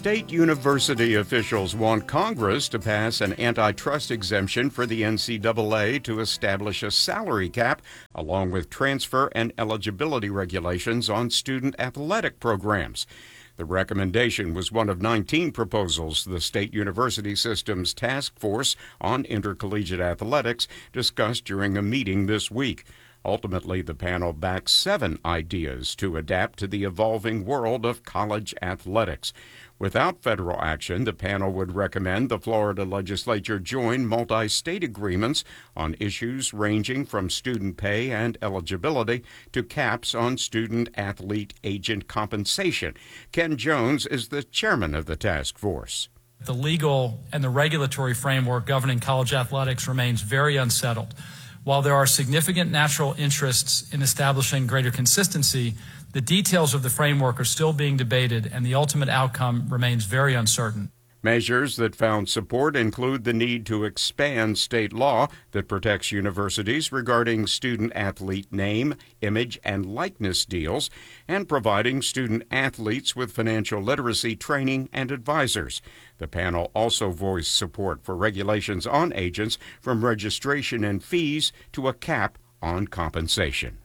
State university officials want Congress to pass an antitrust exemption for the NCAA to establish a salary cap, along with transfer and eligibility regulations on student athletic programs. The recommendation was one of 19 proposals the state university system's task force on intercollegiate athletics discussed during a meeting this week. Ultimately, the panel backed 7 ideas to adapt to the evolving world of college athletics. Without federal action, the panel would recommend the Florida legislature join multi-state agreements on issues ranging from student pay and eligibility to caps on student-athlete agent compensation. Ken Jones is the chairman of the task force. The legal and the regulatory framework governing college athletics remains very unsettled. While there are significant natural interests in establishing greater consistency, the details of the framework are still being debated, and the ultimate outcome remains very uncertain. Measures that found support include the need to expand state law that protects universities regarding student-athlete name, image, and likeness deals, and providing student-athletes with financial literacy training and advisors. The panel also voiced support for regulations on agents, from registration and fees to a cap on compensation.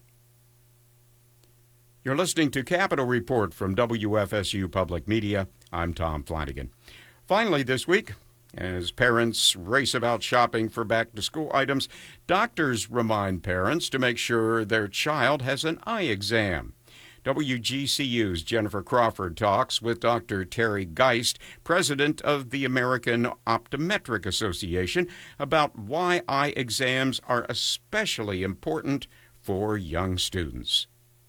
You're listening to Capitol Report from WFSU Public Media. I'm Tom Flanagan. Finally this week, as parents race about shopping for back-to-school items, doctors remind parents to make sure their child has an eye exam. WGCU's Jennifer Crawford talks with Dr. Terry Geist, president of the American Optometric Association, about why eye exams are especially important for young students.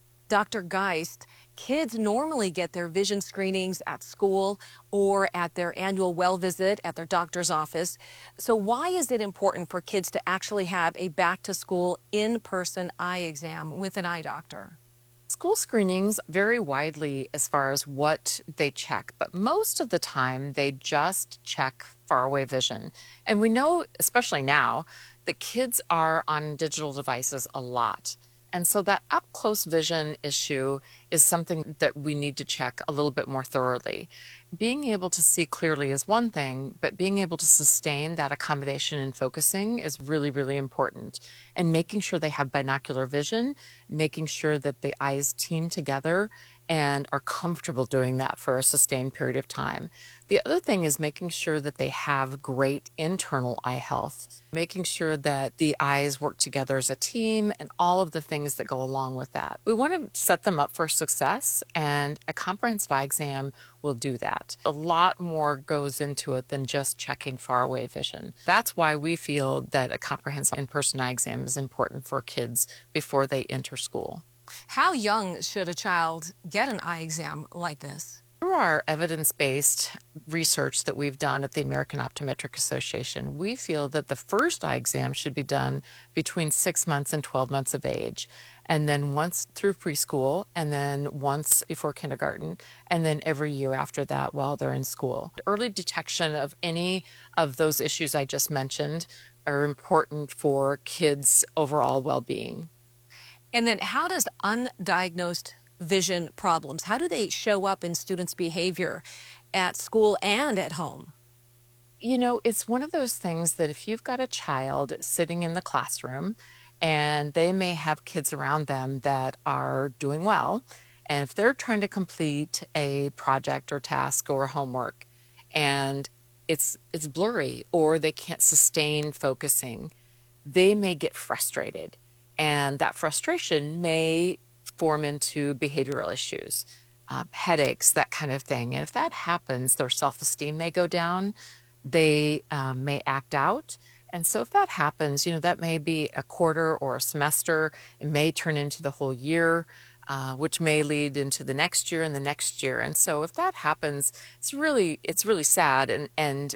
Dr. Geist, kids normally get their vision screenings at school or at their annual well visit at their doctor's office. So why is it important for kids to actually have a back-to-school in-person eye exam with an eye doctor? School screenings vary widely as far as what they check, but most of the time they just check faraway vision. And we know, especially now, that kids are on digital devices a lot. And so that up-close vision issue is something that we need to check a little bit more thoroughly. Being able to see clearly is one thing, but being able to sustain that accommodation and focusing is really, really important. And making sure they have binocular vision, making sure that the eyes team together and are comfortable doing that for a sustained period of time. The other thing is making sure that they have great internal eye health, making sure that the eyes work together as a team and all of the things that go along with that. We want to set them up for success, and a comprehensive eye exam will do that. A lot more goes into it than just checking faraway vision. That's why we feel that a comprehensive in-person eye exam is important for kids before they enter school. How young should a child get an eye exam like this? Through our evidence-based research that we've done at the American Optometric Association, we feel that the first eye exam should be done between 6 months and 12 months of age, and then once through preschool, and then once before kindergarten, and then every year after that while they're in school. Early detection of any of those issues I just mentioned are important for kids' overall well-being. And then how does undiagnosed vision problems, how do they show up in students' behavior at school and at home? You know, it's one of those things that if you've got a child sitting in the classroom and they may have kids around them that are doing well, and if they're trying to complete a project or task or homework and it's blurry or they can't sustain focusing, they may get frustrated. And that frustration may form into behavioral issues, headaches, that kind of thing. And if that happens, their self-esteem may go down. They may act out. And so if that happens, that may be a quarter or a semester. It may turn into the whole year, which may lead into the next year and the next year. And so if that happens, it's really sad. And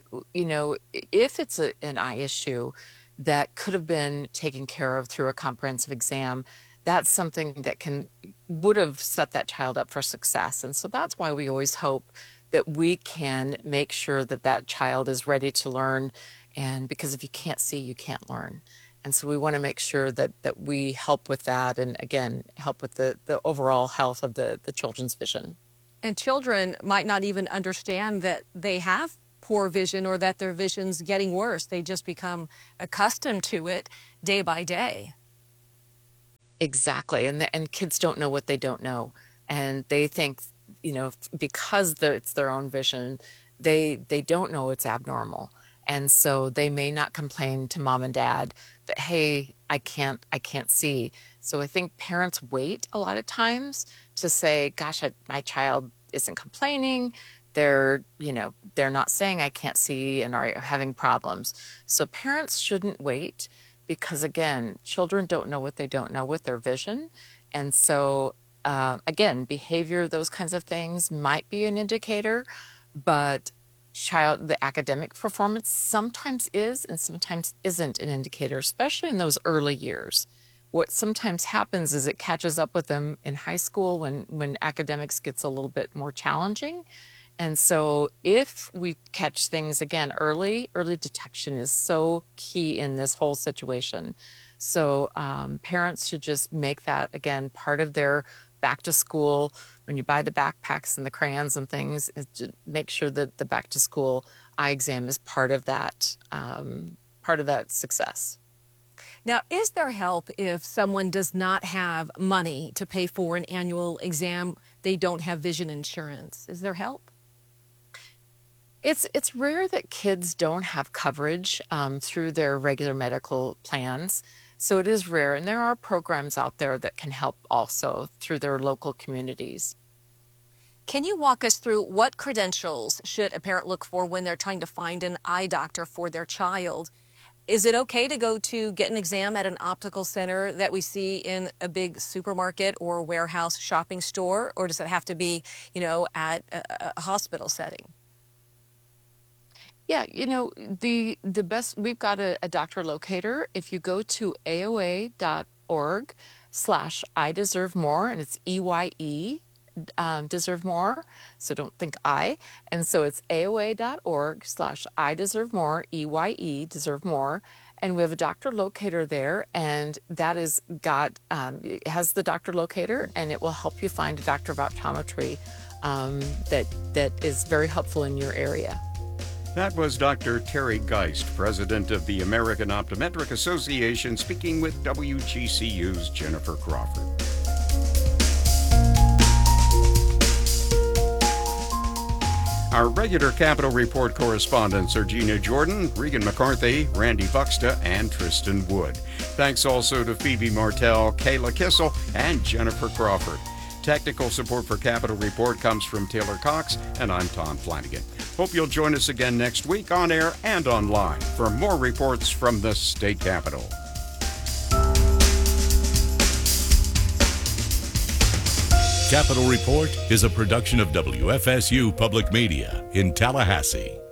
if it's an eye issue that could have been taken care of through a comprehensive exam, that's something that would have set that child up for success. And so that's why we always hope that we can make sure that that child is ready to learn. And because if you can't see, you can't learn. And so we want to make sure that we help with that and, again, help with the overall health of the children's vision. And children might not even understand that they have poor vision or that their vision's getting worse. They just become accustomed to it day by day. Exactly. And kids don't know what they don't know. And they think, because it's their own vision, they don't know it's abnormal. And so they may not complain to mom and dad that, hey, I can't see. So I think parents wait a lot of times to say, gosh, my child isn't complaining. They're not saying I can't see and are having problems. So parents shouldn't wait because, again, children don't know what they don't know with their vision. And so, again, behavior, those kinds of things might be an indicator, but the academic performance sometimes is and sometimes isn't an indicator, especially in those early years. What sometimes happens is it catches up with them in high school when academics gets a little bit more challenging. And so if we catch things again early detection is so key in this whole situation. So parents should just make that, again, part of their back to school. When you buy the backpacks and the crayons and things, is to make sure that the back to school eye exam is part of that success. Now, is there help if someone does not have money to pay for an annual exam? They don't have vision insurance. Is there help? It's rare that kids don't have coverage through their regular medical plans. So it is rare. And there are programs out there that can help also through their local communities. Can you walk us through what credentials should a parent look for when they're trying to find an eye doctor for their child? Is it okay to go to get an exam at an optical center that we see in a big supermarket or warehouse shopping store? Or does it have to be, at a hospital setting? Yeah, the best, we've got a doctor locator. If you go to AOA.org/I deserve more, and it's EYE, deserve more. So don't think I. And so it's AOA.org/I deserve more, EYE, deserve more. And we have a doctor locator there, and that is it has the doctor locator, and it will help you find a doctor of optometry that is very helpful in your area. That was Dr. Terry Geist, president of the American Optometric Association, speaking with WGCU's Jennifer Crawford. Our regular Capitol Report correspondents are Gina Jordan, Regan McCarthy, Randy Buxta, and Tristan Wood. Thanks also to Phoebe Martell, Kayla Kissel, and Jennifer Crawford. Technical support for Capitol Report comes from Taylor Cox, and I'm Tom Flanagan. Hope you'll join us again next week on air and online for more reports from the state capitol. Capitol Report is a production of WFSU Public Media in Tallahassee.